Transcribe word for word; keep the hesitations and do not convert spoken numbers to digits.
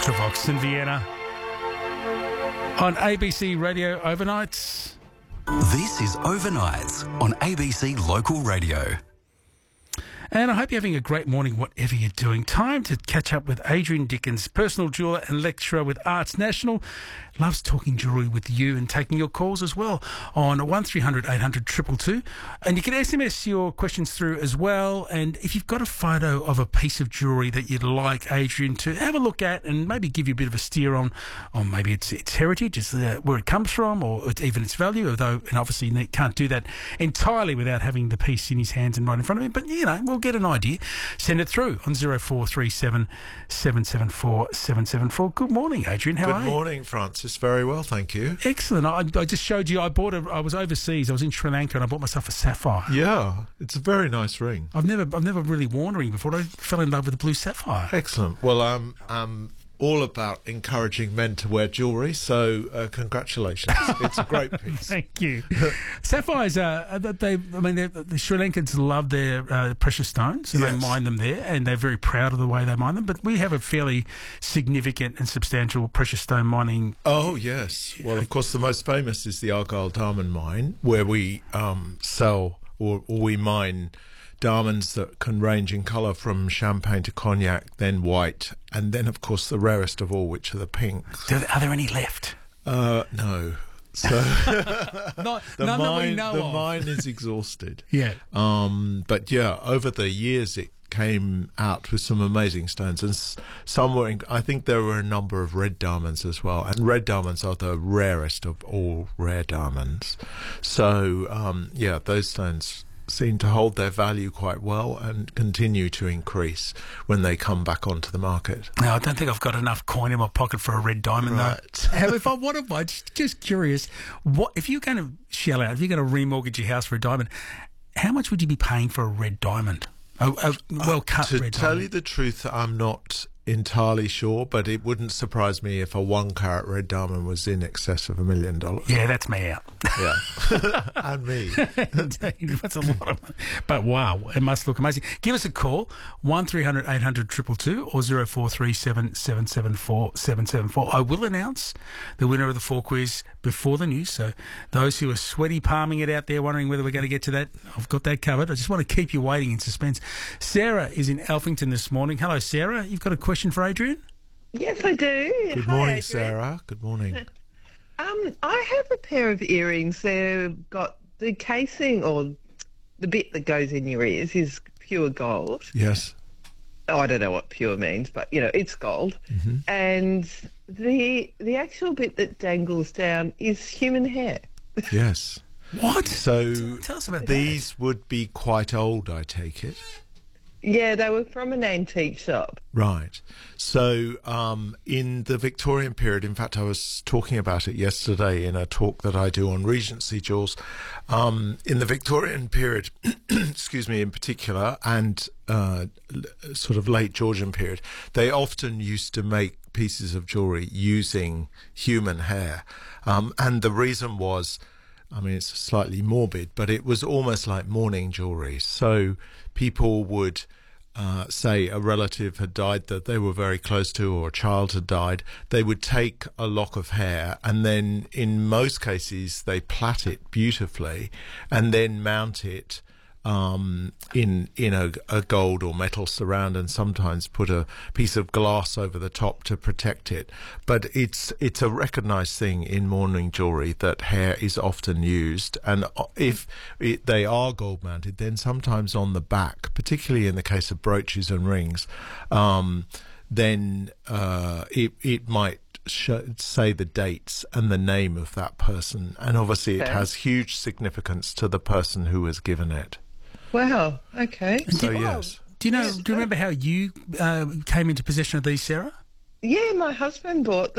Ultravox in Vienna on A B C Radio Overnights. This is Overnights on A B C Local Radio. And I hope you're having a great morning, whatever you're doing. Time to catch up with Adrian Dickens, personal jeweller and lecturer with Arts National. Loves talking jewellery with you and taking your calls as well on one three hundred eight hundred two two two. And you can S M S your questions through as well. And if you've got a photo of a piece of jewellery that you'd like Adrian to have a look at and maybe give you a bit of a steer on, on maybe its, its heritage, it's, uh, where it comes from, or it's even its value, although and obviously you can't do that entirely without having the piece in his hands and right in front of him. But, you know, we'll get an idea. Send it through on zero four three seven seven seven four seven seven four. Good morning, Adrian. How Good are you? Good morning, Francis. Very well, thank you. Excellent. I, I just showed you. I bought a. I was overseas. I was in Sri Lanka, and I bought myself a sapphire. Yeah, it's a very nice ring. I've never, I've never really worn a ring before. I fell in love with the blue sapphire. Excellent. Well, um, um. all about encouraging men to wear jewellery, so uh, congratulations. It's a great piece. Thank you. Sapphires, uh, they, I mean, the Sri Lankans love their uh, precious stones, and yes. They mine them there, and they're very proud of the way they mine them. But we have a fairly significant and substantial precious stone mining. Oh, yes. Well, of course, the most famous is the Argyle Diamond Mine, where we um, sell or, or we mine diamonds that can range in colour from champagne to cognac, then white, and then, of course, the rarest of all, which are the pinks. Do, are there any left? Uh, no. So Not, the none mine, that we know the of. mine is exhausted. Yeah. Um, but yeah, over the years it came out with some amazing stones, and some were. In, I think there were a number of red diamonds as well, and red diamonds are the rarest of all rare diamonds. So um, yeah, those stones seem to hold their value quite well and continue to increase when they come back onto the market. Now, I don't think I've got enough coin in my pocket for a red diamond, right. though. How, if I what if I just, just curious, what if you're going to shell out, if you're going to remortgage your house for a diamond, how much would you be paying for a red diamond? A, a well cut uh, to red diamond. To tell you the truth, I'm not entirely sure, but it wouldn't surprise me if a one carat red diamond was in excess of a million dollars. Yeah, that's me out. Yeah, and me. Indeed, that's a lot of money. But wow, it must look amazing. Give us a call, one three hundred eight hundred two two two or zero four three seven seven seven four seven seven four. I will announce the winner of the four quiz before the news, so those who are sweaty palming it out there wondering whether we're going to get to that, I've got that covered. I just want to keep you waiting in suspense. Sarah is in Alphington this morning. Hello, Sarah. You've got a question for Adrian? Yes, I do. Good Hi, morning, Adrian. Sarah. Good morning. Um, I have a pair of earrings. They've got the casing, or the bit that goes in your ears, is pure gold. Yes. Oh, I don't know what pure means, but, you know, it's gold. Mm-hmm. And the the actual bit that dangles down is human hair. Yes. What? So Tell us about these that. would be quite old, I take it. Yeah, they were from an antique shop. Right. So um, in the Victorian period, in fact, I was talking about it yesterday in a talk that I do on Regency jewels. Um, in the Victorian period, excuse me, in particular, and uh, sort of late Georgian period, they often used to make pieces of jewellery using human hair. Um, and the reason was, I mean, it's slightly morbid, but it was almost like mourning jewellery. So people would uh, say a relative had died that they were very close to, or a child had died. They would take a lock of hair, and then in most cases they plait it beautifully and then mount it um, in in a, a gold or metal surround, and sometimes put a piece of glass over the top to protect it. But it's it's a recognised thing in mourning jewellery that hair is often used, and if it, they are gold mounted, then sometimes on the back, particularly in the case of brooches and rings, um, then uh, it it might Show, say the dates and the name of that person, and obviously it Okay. has huge significance to the person who was given it. Wow, okay. So do, yes, Do you know? Yes, Do you remember how you uh, came into possession of these, Sarah? Yeah, my husband bought them.